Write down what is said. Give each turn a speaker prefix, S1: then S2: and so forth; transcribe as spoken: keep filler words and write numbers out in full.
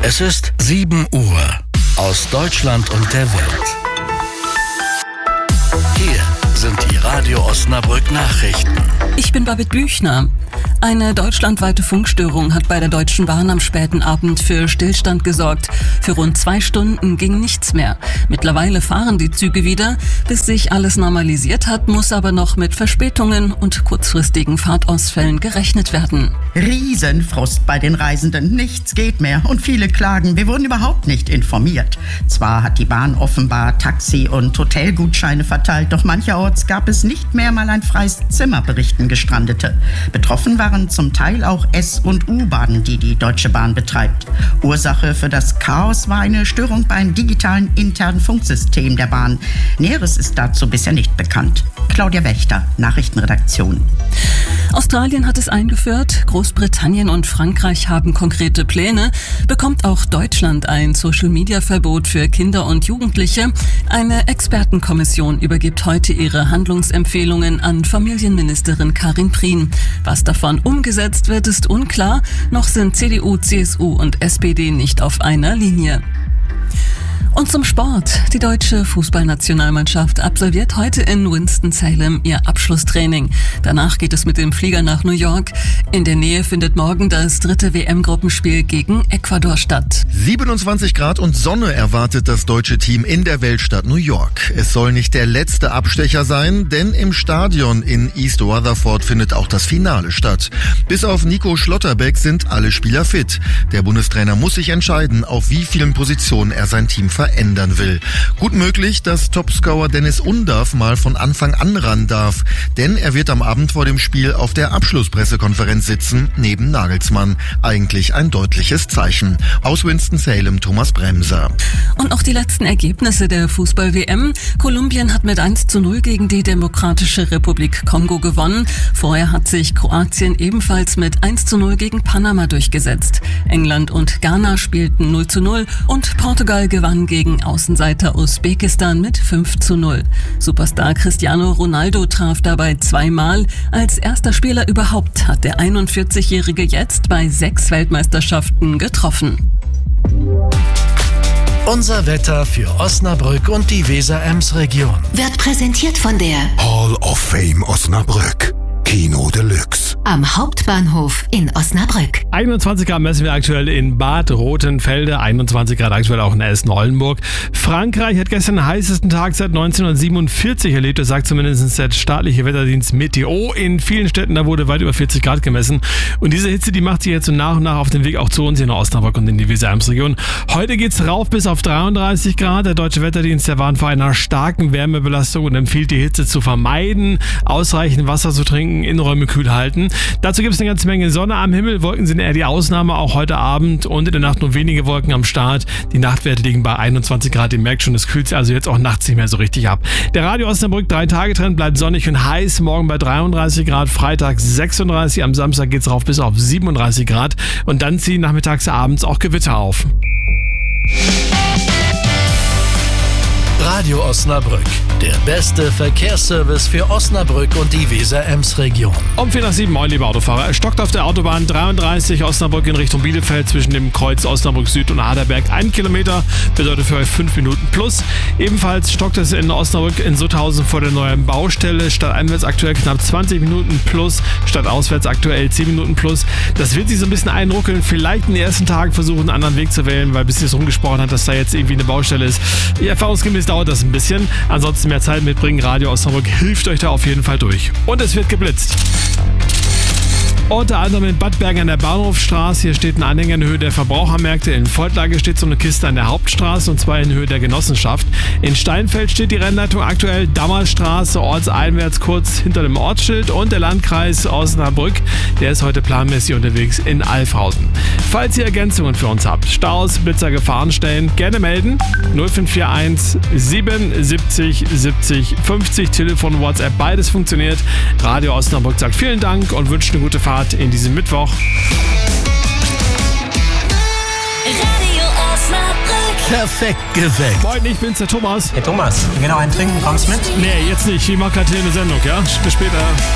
S1: Es ist sieben Uhr. Aus Deutschland und der Welt. Hier sind die Radio Osnabrück Nachrichten.
S2: Ich bin Babette Büchner. Eine deutschlandweite Funkstörung hat bei der Deutschen Bahn am späten Abend für Stillstand gesorgt. Für rund zwei Stunden ging nichts mehr. Mittlerweile fahren die Züge wieder. Bis sich alles normalisiert hat, muss aber noch mit Verspätungen und kurzfristigen Fahrtausfällen gerechnet werden.
S3: Riesenfrust bei den Reisenden. Nichts geht mehr und viele klagen, wir wurden überhaupt nicht informiert. Zwar hat die Bahn offenbar Taxi- und Hotelgutscheine verteilt, doch mancherorts gab es nicht mehr mal ein freies Zimmer, berichten Gestrandete. Betroffen waren zum Teil auch S- und U-Bahnen, die die Deutsche Bahn betreibt. Ursache für das Chaos war eine Störung beim digitalen internen Funksystem der Bahn. Näheres ist dazu bisher nicht bekannt. Claudia Wächter, Nachrichtenredaktion.
S2: Australien hat es eingeführt, Großbritannien und Frankreich haben konkrete Pläne. Bekommt auch Deutschland ein Social-Media-Verbot für Kinder und Jugendliche? Eine Expertenkommission übergibt heute ihre Handlungsempfehlungen an Familienministerin Karin Prien. Was davon umgesetzt wird, ist unklar. Noch sind C D U, C S U und S P D nicht auf einer Linie. Und zum Sport. Die deutsche Fußballnationalmannschaft absolviert heute in Winston-Salem ihr Abschlusstraining. Danach geht es mit dem Flieger nach New York. In der Nähe findet morgen das dritte W M-Gruppenspiel gegen Ecuador statt.
S4: siebenundzwanzig Grad und Sonne erwartet das deutsche Team in der Weltstadt New York. Es soll nicht der letzte Abstecher sein, denn im Stadion in East Rutherford findet auch das Finale statt. Bis auf Nico Schlotterbeck sind alle Spieler fit. Der Bundestrainer muss sich entscheiden, auf wie vielen Positionen er sein Team verändert. ändern will. Gut möglich, dass Topscorer Dennis Undav mal von Anfang an ran darf, denn er wird am Abend vor dem Spiel auf der Abschlusspressekonferenz sitzen, neben Nagelsmann. Eigentlich ein deutliches Zeichen. Aus Winston-Salem, Thomas Bremser.
S2: Und auch die letzten Ergebnisse der Fußball-W M. Kolumbien hat mit eins zu null gegen die Demokratische Republik Kongo gewonnen. Vorher hat sich Kroatien ebenfalls mit eins zu null gegen Panama durchgesetzt. England und Ghana spielten null zu null und Portugal gewann gegen gegen Außenseiter Usbekistan mit fünf zu null. Superstar Cristiano Ronaldo traf dabei zweimal. Als erster Spieler überhaupt hat der einundvierzigjährige jetzt bei sechs Weltmeisterschaften getroffen.
S1: Unser Wetter für Osnabrück und die Weser-Ems-Region
S5: Wird präsentiert von der
S6: Hall of Fame Osnabrück. Kino Deluxe.
S5: Am Hauptbahnhof in Osnabrück.
S7: einundzwanzig Grad messen wir aktuell in Bad Rotenfelde, einundzwanzig Grad aktuell auch in Essen-Oldenburg. Frankreich hat gestern den heißesten Tag seit neunzehnhundertsiebenundvierzig erlebt, das sagt zumindest der staatliche Wetterdienst Meteo. In vielen Städten, da wurde weit über vierzig Grad gemessen. Und diese Hitze, die macht sich jetzt so nach und nach auf den Weg auch zu uns hier in Osnabrück und in die Weser-Ems-Region. Heute geht's rauf bis auf dreiunddreißig Grad. Der deutsche Wetterdienst, der warnt vor einer starken Wärmebelastung und empfiehlt, die Hitze zu vermeiden, ausreichend Wasser zu trinken, Innenräume kühl halten. Dazu gibt es eine ganze Menge Sonne am Himmel. Wolken sind eher die Ausnahme, auch heute Abend und in der Nacht nur wenige Wolken am Start. Die Nachtwerte liegen bei einundzwanzig Grad. Ihr merkt schon, es kühlt sich also jetzt auch nachts nicht mehr so richtig ab. Der Radio Osnabrück drei-Tage-Trend bleibt sonnig und heiß. Morgen bei dreiunddreißig Grad, Freitag sechsunddreißig, am Samstag geht es rauf bis auf siebenunddreißig Grad und dann ziehen nachmittags, abends auch Gewitter auf.
S1: Radio Osnabrück, der beste Verkehrsservice für Osnabrück und die Weser-Ems-Region.
S7: Um vier nach sieben, moin liebe Autofahrer. Es stockt auf der Autobahn dreiunddreißig Osnabrück in Richtung Bielefeld zwischen dem Kreuz Osnabrück Süd und Aderberg. Ein Kilometer bedeutet für euch fünf Minuten plus. Ebenfalls stockt es in Osnabrück in Sutthausen vor der neuen Baustelle. Stadteinwärts aktuell knapp zwanzig Minuten plus, stadtauswärts aktuell zehn Minuten plus. Das wird sich so ein bisschen einruckeln. Vielleicht in den ersten Tagen versuchen, einen anderen Weg zu wählen, weil bis es rumgesprochen hat, dass da jetzt irgendwie eine Baustelle ist. Erfahrungsgemäß dauert das ein bisschen. Ansonsten mehr Zeit mitbringen. Radio Osnabrück hilft euch da auf jeden Fall durch. Und es wird geblitzt. Unter anderem in Bad Bergen an der Bahnhofstraße. Hier steht ein Anhänger in Höhe der Verbrauchermärkte. In Voltlage steht so eine Kiste an der Hauptstraße und zwar in Höhe der Genossenschaft. In Steinfeld steht die Rennleitung aktuell Dammerstraße, ortseinwärts kurz hinter dem Ortsschild und der Landkreis Osnabrück, der ist heute planmäßig unterwegs in Alfhausen. Falls ihr Ergänzungen für uns habt, Staus, Blitzer, Gefahrenstellen, gerne melden. null fünf vier eins siebenundsiebzig siebzig fünfzig, Telefon, WhatsApp, beides funktioniert. Radio Osnabrück sagt vielen Dank und wünscht eine gute Fahrt in diesem Mittwoch.
S5: Radio Osnabrück.
S1: Perfekt geweckt.
S7: Moin, ich bin's, der Thomas.
S8: Hey Thomas, wir gehen noch einen trinken, kommst mit?
S7: Nee, jetzt nicht. Ich mach gerade hier eine Sendung, ja? Bis später.